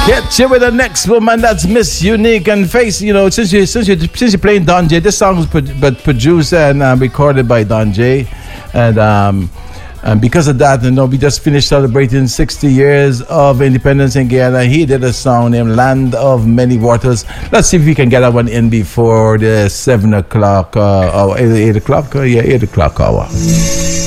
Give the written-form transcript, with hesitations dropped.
Get you with the next woman, that's Miss Unique and Face. You know, since you're playing Don J, this song was produced and recorded by Don J, and because of that, you know, we just finished celebrating 60 years of independence in Guyana. He did a song named "Land of Many Waters." Let's see if we can get that one in before the 7 o'clock or 8 o'clock. 8 o'clock hour.